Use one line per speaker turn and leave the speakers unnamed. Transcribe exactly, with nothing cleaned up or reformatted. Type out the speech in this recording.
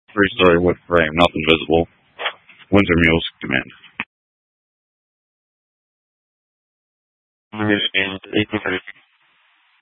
Three-story wood frame, nothing visible. Winter mules command.
Understand. eighteen thirty-six